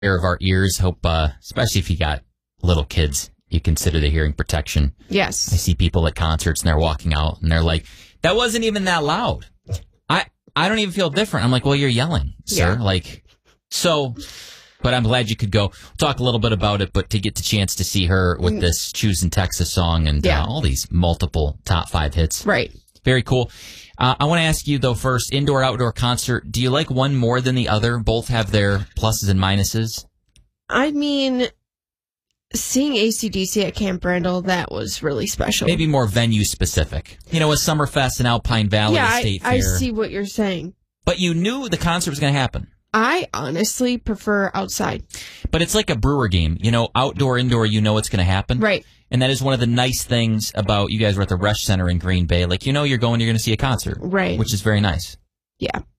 care of our ears. Hope, especially if you got little kids, you consider the hearing protection. Yes. I see people at concerts and they're walking out and they're like, that wasn't even that loud. I don't even feel different. I'm like, well, you're yelling, sir. Yeah. But I'm glad you could go. We'll talk a little bit about it, but to get the chance to see her with this Choosing Texas song and all these multiple top 5 hits. Right. Very cool. I want to ask you, though, first, indoor-outdoor concert, do you like one more than the other? Both have their pluses and minuses? I mean, seeing AC/DC at Camp Randall, that was really special. Maybe more venue-specific. You know, with Summerfest and Alpine Valley State Fair. I see what you're saying. But you knew the concert was going to happen. I honestly prefer outside. But it's like a Brewer game. You know, outdoor, indoor, you know what's going to happen. Right. And that is one of the nice things about you guys were at the Resch Center in Green Bay. Like, you know you're going to see a concert. Right. Which is very nice. Yeah.